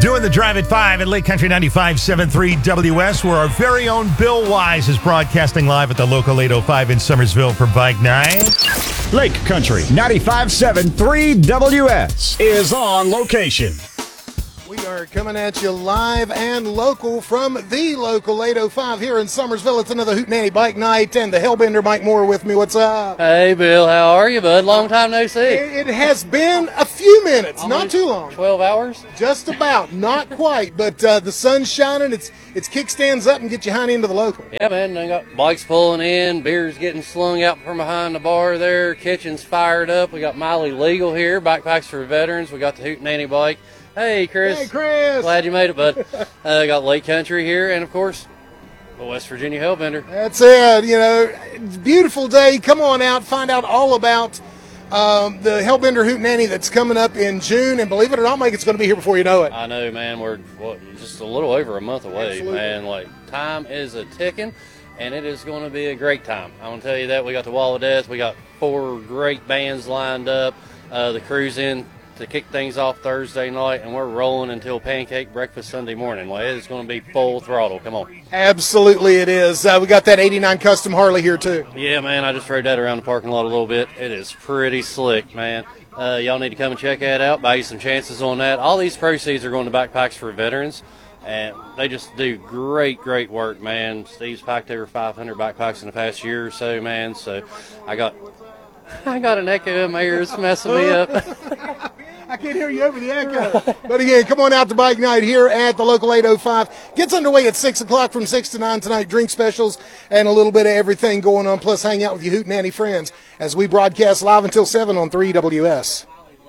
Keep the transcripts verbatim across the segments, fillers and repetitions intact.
Doing the Drive at five at Lake Country ninety-five point seven three W S, where our very own Bill Wise is broadcasting live at the local eight oh five in Summersville for Bike Night. Lake Country ninety-five point seven three W S is on location. We are coming at you live and local from the local eight oh five here in Summersville. It's another Hootenanny Bike Night, and the Hellbender Mike Moore with me. What's up? Hey, Bill. How are you, bud? Long time no see. It, it has been a few minutes, Almost not too long. twelve hours? Just about, not quite, but uh, the sun's shining. It's it's kickstands up and get you honey into the local. Yeah, man. They got bikes pulling in, beers getting slung out from behind the bar there, kitchen's fired up. We got Miley Legal here, Backpacks for Veterans. We got the Hootenanny Bike. Hey, Chris. Hey, Chris. Glad you made it, bud. uh, got Lake Country here, and, of course, the West Virginia Hellbender. That's it. You know, it's a beautiful day. Come on out, find out all about um, the Hellbender Hootenanny that's coming up in June. And believe it or not, Mike, it's going to be here before you know it. I know, man. We're what, just a little over a month away, Absolutely. man. Like, time is a ticking, and it is going to be a great time. I'm going to tell you that. We got the Wall of Death. We got four great bands lined up. Uh, the crew's in to kick things off Thursday night, and we're rolling until pancake breakfast Sunday morning. Well, it's going to be full throttle. Come on. Absolutely it is. Uh, we got that eighty-nine Custom Harley here, too. Yeah, man, I just rode that around the parking lot a little bit. It is pretty slick, man. Uh, y'all need to come and check that out, buy you some chances on that. All these proceeds are going to Backpacks for Veterans, and they just do great, great work, man. Steve's packed over five hundred backpacks in the past year or so, man, so I got I got an echo in my ear. It's messing me up. I can't hear you over the echo. But again, come on out to Bike Night here at the local eight oh five. Gets underway at six o'clock from six to nine tonight. Drink specials and a little bit of everything going on. Plus, hang out with your Hootenanny friends as we broadcast live until seven on three W S.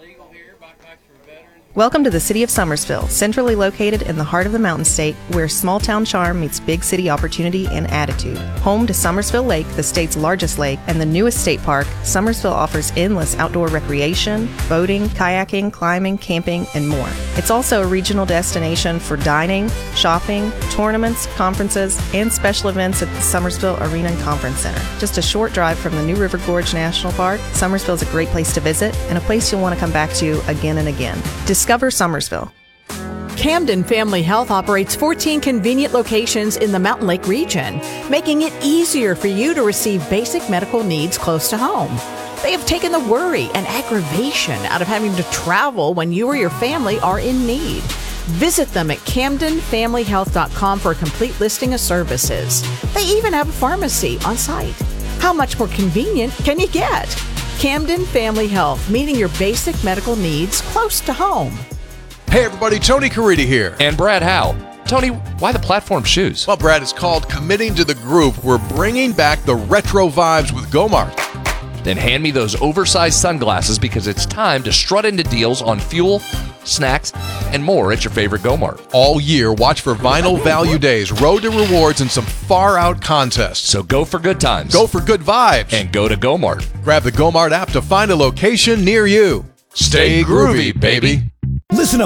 Welcome to the city of Summersville, centrally located in the heart of the Mountain State, where small-town charm meets big city opportunity and attitude. Home to Summersville Lake, the state's largest lake, and the newest state park, Summersville offers endless outdoor recreation, boating, kayaking, climbing, camping, and more. It's also a regional destination for dining, shopping, tournaments, conferences, and special events at the Summersville Arena and Conference Center. Just a short drive from the New River Gorge National Park, Summersville is a great place to visit and a place you'll want to come back to again and again. Discover Summersville. Camden Family Health operates fourteen convenient locations in the Mountain Lake region, making it easier for you to receive basic medical needs close to home. They have taken the worry and aggravation out of having to travel when you or your family are in need. Visit them at camden family health dot com for a complete listing of services. They even have a pharmacy on site. How much more convenient can you get? Camden Family Health, meeting your basic medical needs close to home. Hey everybody, Tony Caridi here. And Brad Howe. Tony, why the platform shoes? Well, Brad, it's called Committing to the Groove. We're bringing back the retro vibes with Gomart. Then hand me those oversized sunglasses because it's time to strut into deals on fuel, snacks, and more at your favorite Gomart. All year, watch for Vinyl Value Days, Road to Rewards, and some far-out contests. So go for good times. Go for good vibes. And go to Gomart. Grab the Gomart app to find a location near you. Stay groovy, baby. Listen up.